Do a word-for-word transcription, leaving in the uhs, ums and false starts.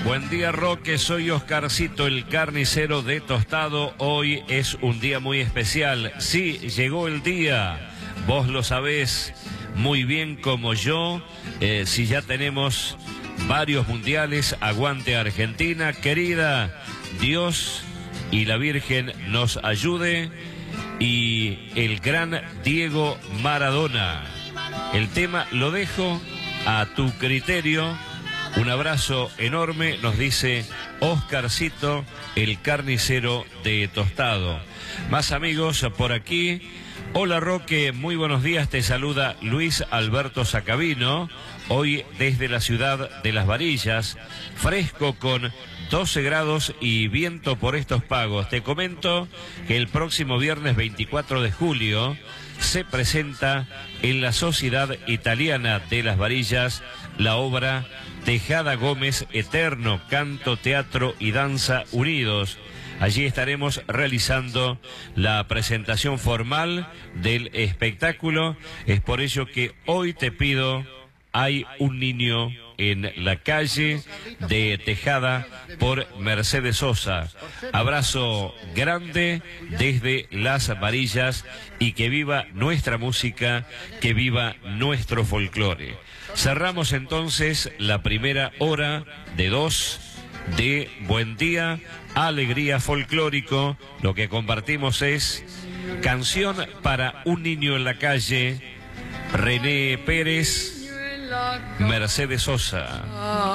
Buen día, Roque, soy Oscarcito, el carnicero de Tostado. Hoy es un día muy especial. Sí, llegó el día. Vos lo sabés muy bien como yo. Eh, si ya tenemos varios mundiales, aguante Argentina, querida. Dios y la Virgen nos ayude. Y el gran Diego Maradona. El tema lo dejo a tu criterio. Un abrazo enorme, nos dice Oscarcito, el carnicero de Tostado. Más amigos por aquí. Hola Roque, muy buenos días, te saluda Luis Alberto Sacabino. Hoy desde la ciudad de Las Varillas, fresco con doce grados y viento por estos pagos. Te comento que el próximo viernes veinticuatro de julio se presenta en la Sociedad Italiana de Las Varillas la obra Tejada Gómez Eterno, canto, teatro y danza unidos. Allí estaremos realizando la presentación formal del espectáculo. Es por ello que hoy te pido, hay un niño en la calle de Tejada por Mercedes Sosa. Abrazo grande desde Las Varillas y que viva nuestra música, que viva nuestro folclore. Cerramos entonces la primera hora de dos de Buen Día, Alegría Folclórico. Lo que compartimos es Canción para un niño en la calle, René Pérez, Mercedes Sosa.